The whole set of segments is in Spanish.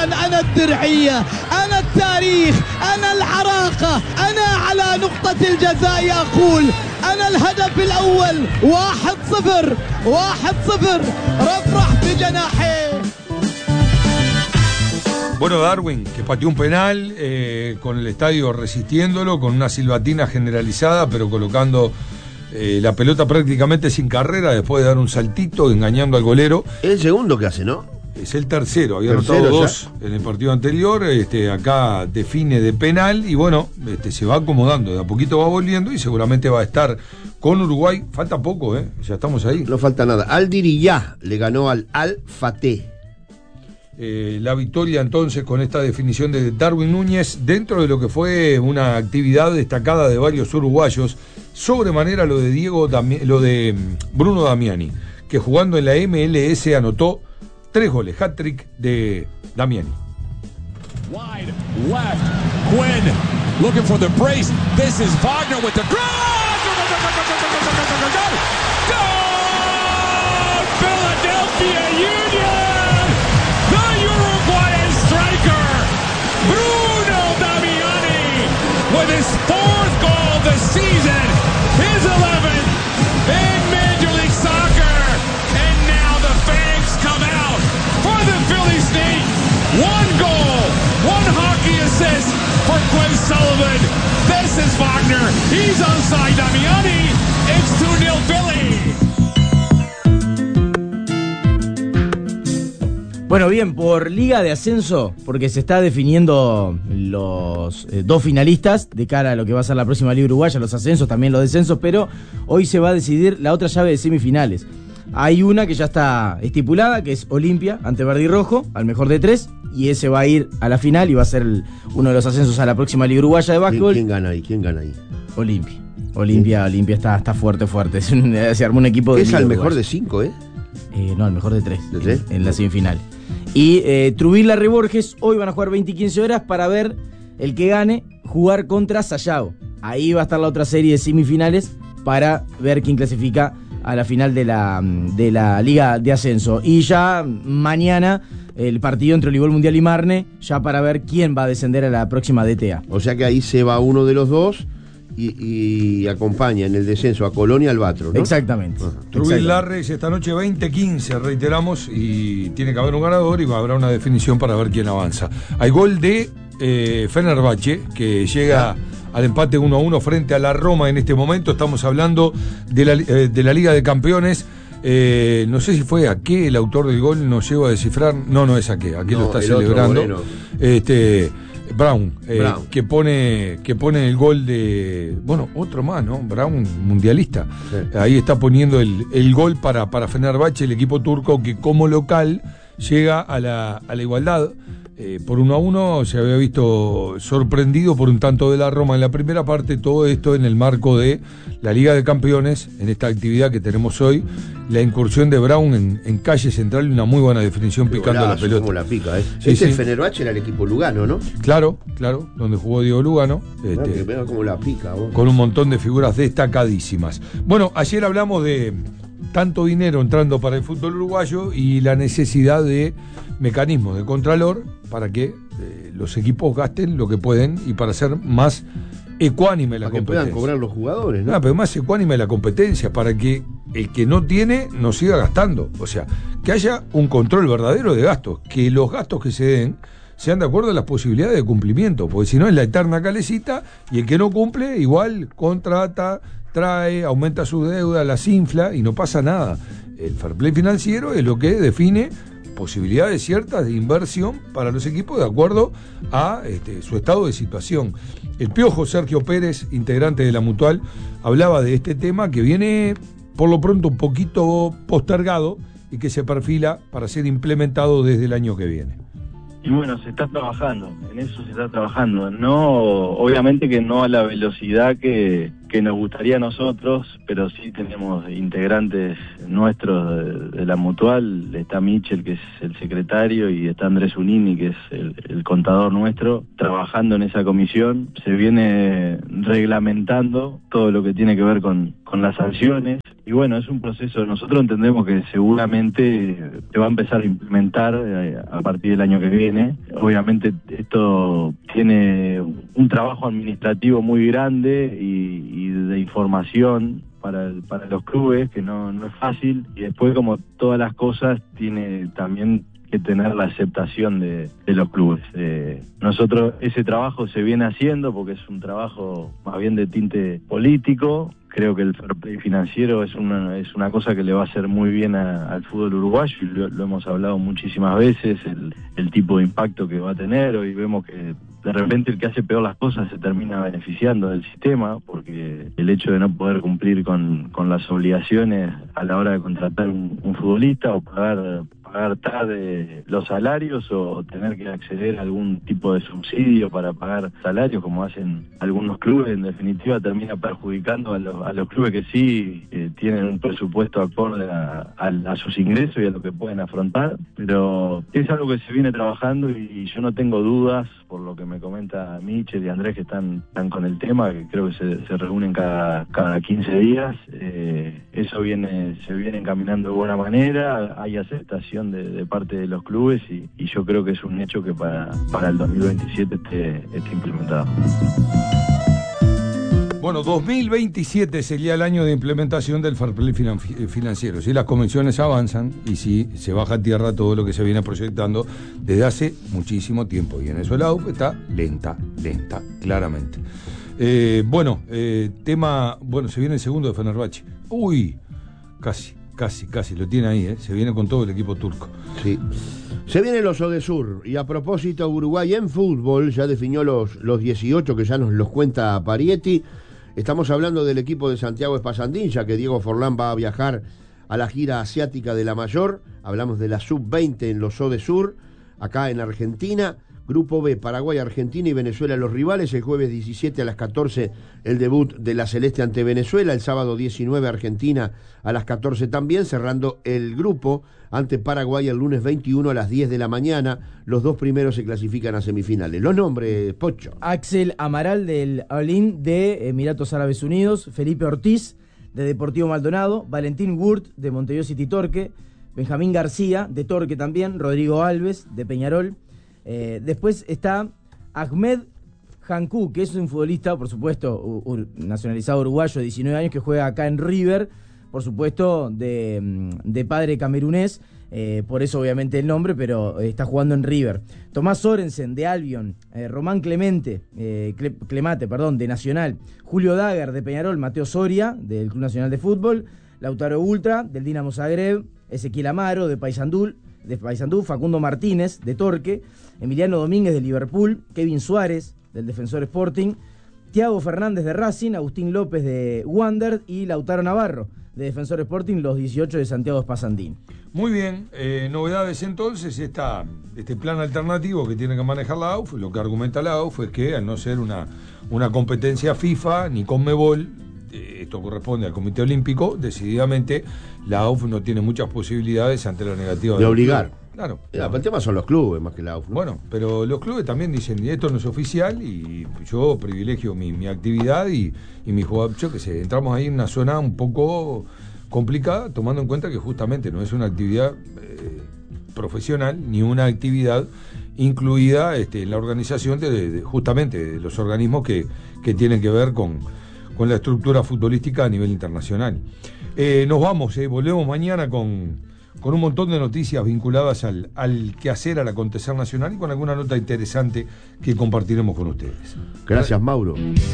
أنا الدرعية، أنا التاريخ، أنا العراقة، أنا على نقطة الجزاء أقول أنا الهدف الأول. 1-0 1-0. رفرح بجناحيه. Bueno, Darwin, que pateó un penal con el estadio resistiéndolo, con una silbatina generalizada, pero colocando la pelota prácticamente sin carrera, después de dar un saltito, engañando al golero. Es el segundo que hace, ¿no? Es el tercero, había anotado 2 en el partido anterior, acá define de penal y bueno, se va acomodando, de a poquito va volviendo y seguramente va a estar con Uruguay. Falta poco, ya estamos ahí. No falta nada. Al Diriyah le ganó al Al-Fateh. La victoria entonces con esta definición de Darwin Núñez dentro de lo que fue una actividad destacada de varios uruguayos, sobremanera lo de Bruno Damiani, que jugando en la MLS anotó 3 goles, hat-trick de Damiani. Wide left, Quinn looking for the brace. This is Wagner with the cross. Goal! Philadelphia Union! The Uruguayan striker, Bruno Damiani, with his 4th goal this season, his 11th in Major League Soccer, and now the fans come out for the Philly State. 1 goal, 1 hockey assist for Quinn Sullivan. This is Wagner. He's onside Damiani. It's 2-0 Philly. Bueno, bien, por Liga de Ascenso, porque se está definiendo los 2 finalistas de cara a lo que va a ser la próxima Liga Uruguaya, los ascensos, también los descensos, pero hoy se va a decidir la otra llave de semifinales. Hay una que ya está estipulada, que es Olimpia ante Verde y Rojo, al mejor de 3, y ese va a ir a la final y va a ser uno de los ascensos a la próxima Liga Uruguaya de básquetbol. ¿Quién gana ahí? Olimpia está fuerte. Se armó un equipo de ¿Es al mejor de 5, no, al mejor de 3. ¿De 3? En la semifinal. Y Trujillo Larry Borges hoy van a jugar 20 y 15 horas para ver el que gane jugar contra Sayago. Ahí va a estar la otra serie de semifinales para ver quién clasifica a la final de la Liga de Ascenso. Y ya mañana el partido entre Voleibol Mundial y Marne, ya para ver quién va a descender a la próxima DTA. O sea que ahí se va uno de los dos y acompaña en el descenso a Colonia Albatros, ¿no? Exactamente. Trujillo Larres esta noche 20-15, reiteramos, y tiene que haber un ganador y habrá una definición para ver quién avanza. Hay gol de Fenerbahce, que llega al empate 1-1 frente a la Roma en este momento. Estamos hablando de la Liga de Campeones. No sé si fue Ake el autor del gol, no llego a descifrar. No es Ake lo está celebrando. Brown, que pone el gol de... Bueno, otro más, ¿no? Brown, mundialista. Sí. Ahí está poniendo el gol para Fenerbahce, el equipo turco que como local llega a la igualdad. Por 1-1 se había visto sorprendido por un tanto de la Roma en la primera parte. Todo esto en el marco de la Liga de Campeones, en esta actividad que tenemos hoy, la incursión de Brown en calle central y una muy buena definición picando la pelota. Como la pica, Sí, el Fenerbahce era el equipo Lugano, ¿no? Claro, donde jugó Diego Lugano. Como la pica, vos. Con un montón de figuras destacadísimas. Bueno, ayer hablamos de tanto dinero entrando para el fútbol uruguayo y la necesidad de mecanismos de contralor para que los equipos gasten lo que pueden y para ser más ecuánime la competencia. Para que puedan cobrar los jugadores, ¿no? Pero más ecuánime la competencia, para que el que no tiene no siga gastando. O sea, que haya un control verdadero de gastos, que los gastos que se den sean de acuerdo a las posibilidades de cumplimiento, porque si no es la eterna calecita y el que no cumple igual contrata, trae, aumenta su deuda, las infla y no pasa nada. El fair play financiero es lo que define posibilidades ciertas de inversión para los equipos de acuerdo a su estado de situación. El Piojo Sergio Pérez, integrante de la Mutual, hablaba de este tema que viene por lo pronto un poquito postergado y que se perfila para ser implementado desde el año que viene. Y bueno, se está trabajando, en eso se está trabajando. No, obviamente que no a la velocidad que nos gustaría a nosotros, pero sí tenemos integrantes nuestros de la Mutual. Está Michel, que es el secretario, y está Andrés Unini, que es el contador nuestro, trabajando en esa comisión. Se viene reglamentando todo lo que tiene que ver con las sanciones y bueno, es un proceso. Nosotros entendemos que seguramente se va a empezar a implementar a partir del año que viene. Obviamente esto tiene un trabajo administrativo muy grande y de información para los clubes, que no es fácil, y después, como todas las cosas, tiene también que tener la aceptación de los clubes. Nosotros ese trabajo se viene haciendo porque es un trabajo más bien de tinte político. Creo que el fair play financiero es una cosa que le va a hacer muy bien al fútbol uruguayo, y lo hemos hablado muchísimas veces, el tipo de impacto que va a tener. Hoy vemos que de repente el que hace peor las cosas se termina beneficiando del sistema, porque el hecho de no poder cumplir con las obligaciones a la hora de contratar un futbolista, o pagar tarde los salarios, o tener que acceder a algún tipo de subsidio para pagar salarios, como hacen algunos clubes, en definitiva termina perjudicando a los clubes que sí tienen un presupuesto acorde a sus ingresos y a lo que pueden afrontar. Pero es algo que se viene trabajando, y yo no tengo dudas, por lo que me comenta Michel y Andrés, que están con el tema, que creo que se reúnen cada 15 días. Eso se viene encaminando de buena manera, hay aceptación de parte de los clubes, y yo creo que es un hecho que para el 2027 esté implementado. Bueno, 2027 sería el año de implementación del fair play financiero. Si las convenciones avanzan y si se baja a tierra todo lo que se viene proyectando desde hace muchísimo tiempo. Y en eso la AUF está lenta, claramente. Bueno, se viene el segundo de Fenerbahce. Uy, casi, lo tiene ahí, se viene con todo el equipo turco. Sí. Se viene los Odesur, y a propósito, Uruguay en fútbol ya definió los 18, que ya nos los cuenta Parietti. Estamos hablando del equipo de Santiago Espasandín, ya que Diego Forlán va a viajar a la gira asiática de la mayor. Hablamos de la sub-20 en los Odesur, acá en Argentina. Grupo B, Paraguay, Argentina y Venezuela los rivales. El jueves 17 a las 14 el debut de la Celeste ante Venezuela. El sábado 19 Argentina a las 14 también, cerrando el grupo ante Paraguay el lunes 21 a las 10 de la mañana. Los dos primeros se clasifican a semifinales. Los nombres, Pocho. Axel Amaral del Al-Ain de Emiratos Árabes Unidos, Felipe Ortiz de Deportivo Maldonado, Valentín Wurt de Montevideo City Torque, Benjamín García de Torque también, Rodrigo Alves de Peñarol. Después está Ahmed Jancú, que es un futbolista, por supuesto, nacionalizado uruguayo de 19 años, que juega acá en River, por supuesto, de padre camerunés, por eso obviamente el nombre, pero está jugando en River. Tomás Sorensen de Albion, Román Clemate, de Nacional, Julio Dager de Peñarol, Mateo Soria del Club Nacional de Fútbol, Lautaro Ultra del Dinamo Zagreb, Ezequiel Amaro de Paysandú, Facundo Martínez de Torque, Emiliano Domínguez de Liverpool, Kevin Suárez del Defensor Sporting, Thiago Fernández de Racing, Agustín López de Wander y Lautaro Navarro de Defensor Sporting, los 18 de Santiago Espasandín. Muy bien, novedades entonces, este plan alternativo que tiene que manejar la AUF. Lo que argumenta la AUF es que al no ser una competencia FIFA ni Conmebol, esto corresponde al Comité Olímpico, decididamente la AUF no tiene muchas posibilidades ante la negativa de obligar. Claro. El tema son los clubes más que la AUF, ¿no? Bueno, pero los clubes también dicen, esto no es oficial, y yo privilegio mi actividad y mi jugador. Yo qué sé, entramos ahí en una zona un poco complicada, tomando en cuenta que justamente no es una actividad profesional, ni una actividad incluida en la organización justamente de los organismos que tienen que ver con la estructura futbolística a nivel internacional. Nos vamos, volvemos mañana con un montón de noticias vinculadas al quehacer, al acontecer nacional, y con alguna nota interesante que compartiremos con ustedes. Gracias, Mauro.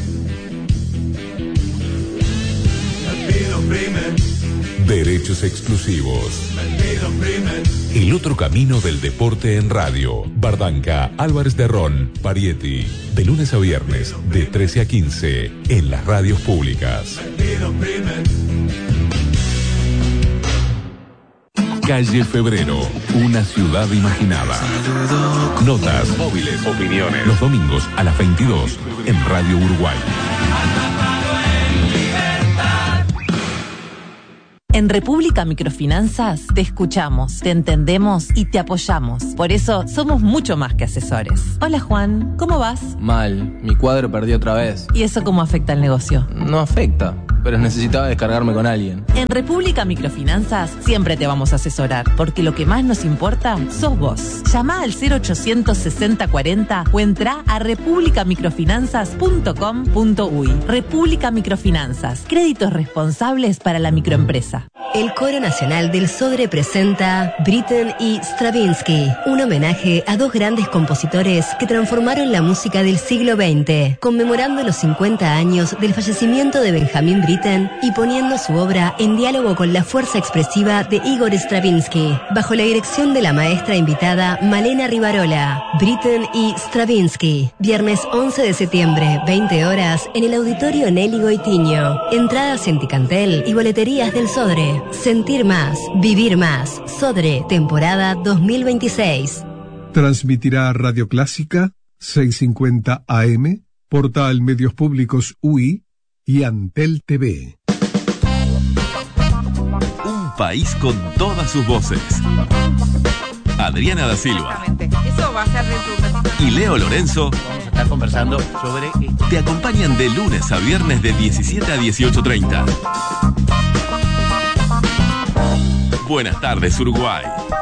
Derechos exclusivos. El otro camino del deporte en radio. Bardanca, Álvarez de Ron, Parietti. De lunes a viernes, de 13 a 15, en las radios públicas. Calle Febrero, una ciudad imaginada. Notas, móviles, opiniones. Los domingos a las 22 en Radio Uruguay. En República Microfinanzas te escuchamos, te entendemos y te apoyamos. Por eso somos mucho más que asesores. Hola Juan, ¿cómo vas? Mal, mi cuadro perdió otra vez. ¿Y eso cómo afecta al negocio? No afecta. pero necesitaba descargarme con alguien. En República Microfinanzas siempre te vamos a asesorar, porque lo que más nos importa sos vos. Llama al 0800 60 40 o entra a republicamicrofinanzas.com.uy. República Microfinanzas, créditos responsables para la microempresa. El Coro Nacional del Sodre presenta Britten y Stravinsky, un homenaje a dos grandes compositores que transformaron la música del siglo XX, conmemorando los 50 años del fallecimiento de Benjamin Britten y poniendo su obra en diálogo con la fuerza expresiva de Igor Stravinsky, bajo la dirección de la maestra invitada Malena Rivarola. Britten y Stravinsky, viernes 11 de septiembre, 20 horas, en el Auditorio Nelly Goitiño. Entradas en Ticantel y boleterías del Sodre. Sentir más, vivir más. Sodre, temporada 2026. Transmitirá Radio Clásica, 650 AM, Portal Medios Públicos UI y Antel TV. Un país con todas sus voces. Adriana da Silva. Eso va a ser y Leo Lorenzo vamos a estar conversando sobre te acompañan de lunes a viernes de 17 a 18:30. Buenas tardes, Uruguay.